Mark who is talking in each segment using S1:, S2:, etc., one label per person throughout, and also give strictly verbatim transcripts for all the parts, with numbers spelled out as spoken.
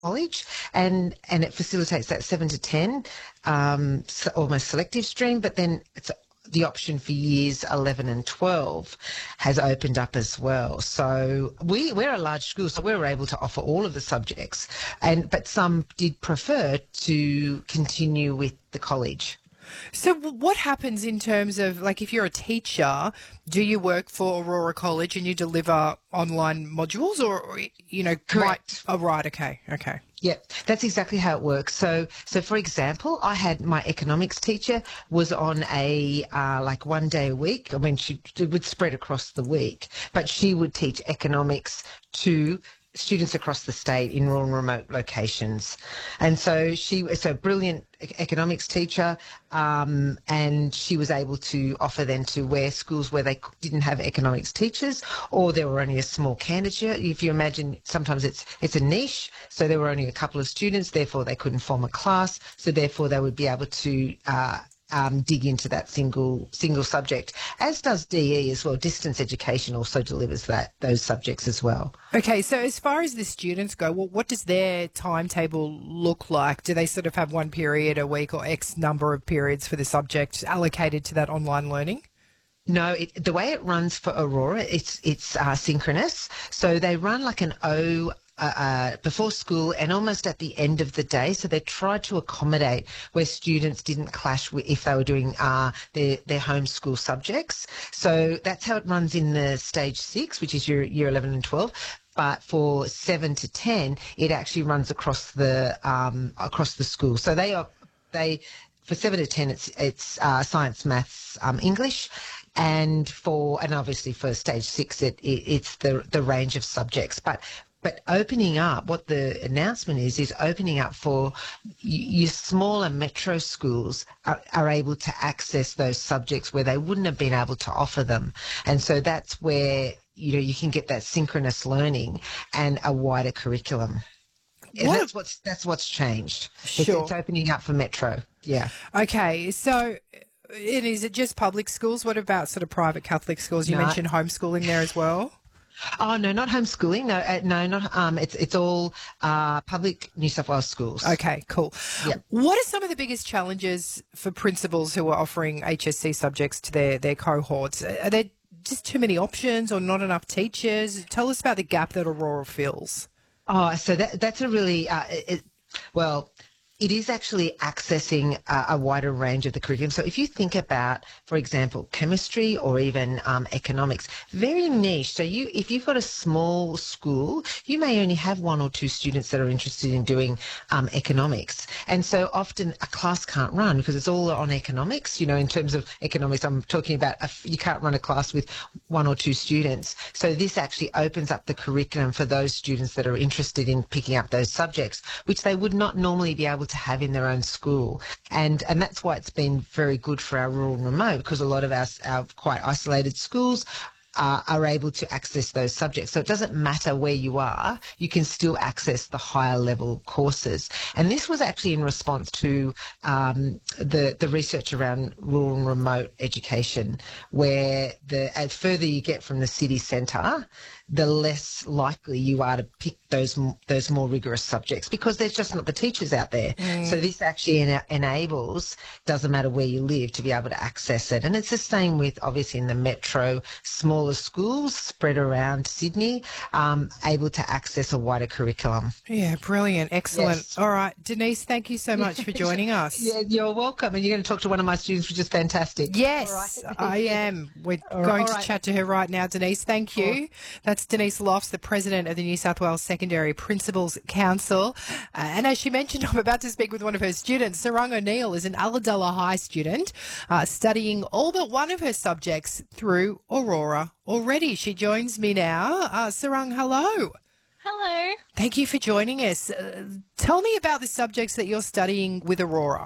S1: college, and and it facilitates that seven to ten, um, so almost selective stream. But then it's the option for years eleven and twelve has opened up as well. So we we're a large school, so we were able to offer all of the subjects, and but some did prefer to continue with the college.
S2: So w- what happens in terms of, like, if you're a teacher, do you work for Aurora College and you deliver online modules, or, or you know, might,
S1: Correct.
S2: oh, right, okay, okay.
S1: Yeah, that's exactly how it works. So, so for example, I had my economics teacher was on a uh, like one day a week. I mean, she it would spread across the week, but she would teach economics to students across the state in rural and remote locations. And so she was a brilliant e- economics teacher, um, and she was able to offer then to where schools where they c- didn't have economics teachers, or there were only a small candidate. If you imagine, sometimes it's it's a niche, so there were only a couple of students, therefore they couldn't form a class, so therefore they would be able to uh, um, dig into that single single subject, as does D E as well. Distance education also delivers that those subjects as well.
S2: Okay, so as far as the students go, well, what does their timetable look like? Do they sort of have one period a week or X number of periods for the subject allocated to that online learning?
S1: No, it, the way it runs for Aurora, it's it's uh, synchronous. So they run like an O uh, uh, before school and almost at the end of the day. So they try to accommodate where students didn't clash with if they were doing uh, their their homeschool subjects. So that's how it runs in the stage six, which is your year eleven and twelve. But for seven to ten, it actually runs across the um, across the school. So they are they for seven to ten, it's it's uh, science, maths, um, English, and for and obviously for stage six, it, it it's the the range of subjects. But but opening up, what the announcement is, is opening up for y- your smaller metro schools are, are able to access those subjects where they wouldn't have been able to offer them, and so that's where you know you can get that synchronous learning and a wider curriculum. And
S2: What?
S1: that's what's that's what's changed. It's,
S2: Sure.
S1: it's opening up for metro. Yeah.
S2: Okay, so and is it just public schools? What about sort of private Catholic schools? You
S1: No.
S2: mentioned homeschooling there as well.
S1: Oh no, not homeschooling. No, uh, no, not um. It's it's all uh public New South Wales schools.
S2: Okay, cool.
S1: Yeah.
S2: What are some of the biggest challenges for principals who are offering H S C subjects to their, their cohorts? Are there just too many options or not enough teachers? Tell us about the gap that Aurora fills.
S1: Oh, so that that's a really uh, it, well. It is actually accessing a, a wider range of the curriculum. So if you think about, for example, chemistry or even um, economics, very niche. So you, if you've got a small school, you may only have one or two students that are interested in doing um, economics. And so often a class can't run because it's all on economics. You know, in terms of economics, I'm talking about a, you can't run a class with one or two students. So this actually opens up the curriculum for those students that are interested in picking up those subjects, which they would not normally be able to have in their own school. And and that's why it's been very good for our rural and remote, because a lot of our, our quite isolated schools uh, are able to access those subjects. So it doesn't matter where you are, you can still access the higher level courses. And this was actually in response to um, the, the research around rural and remote education, where the as further you get from the city centre, the less likely you are to pick those those more rigorous subjects because there's just not the teachers out there.
S2: Mm.
S1: So this actually ena- enables, doesn't matter where you live, to be able to access it. And it's the same with, obviously, in the metro, smaller schools spread around Sydney, um, able to access a wider curriculum.
S2: Yeah, brilliant. Excellent.
S1: Yes.
S2: All right, Denise, thank you so much for joining us.
S1: Yeah, you're welcome. And you're going to talk to one of my students, which is fantastic.
S2: Yes,
S1: All right.
S2: I am. We're
S1: All
S2: going
S1: right.
S2: to chat to her right now, Denise. Thank you. That's Denise Lofts, the president of the New South Wales Secondary Principals Council. Uh, and as she mentioned, I'm about to speak with one of her students. Sarang O'Neill is an Ulladulla High student uh, studying all but one of her subjects through Aurora already. She joins me now. Uh, Sarang, hello.
S3: Hello.
S2: Thank you for joining us. Uh, tell me about the subjects that you're studying with Aurora.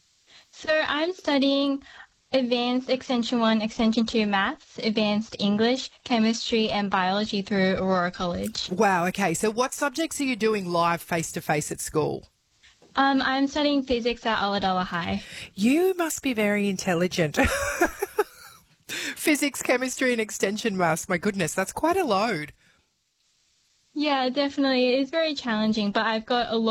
S3: So I'm studying Advanced Extension one, Extension two Maths, Advanced English, Chemistry and Biology through Aurora College.
S2: Wow, okay. So what subjects are you doing live face-to-face at school?
S3: Um, I'm studying Physics at Ulladulla High.
S2: You must be very intelligent. Physics, chemistry and extension maths. My goodness, that's quite a load.
S3: Yeah, definitely. It's very challenging, but I've got a lot